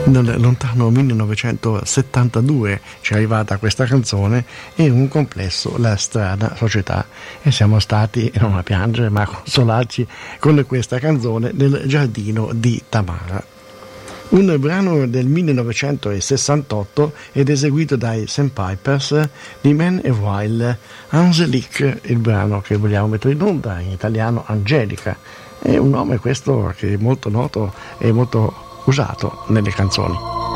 Nel lontano 1972 ci è arrivata questa canzone e un complesso, La strana società, e siamo stati, non a piangere ma a consolarci con questa canzone nel giardino di Tamara. Un brano del 1968 ed eseguito dai Sandpipers di Man e Wild, Angelique, il brano che vogliamo mettere in onda, in italiano Angelica. È un nome questo che è molto noto e molto usato nelle canzoni.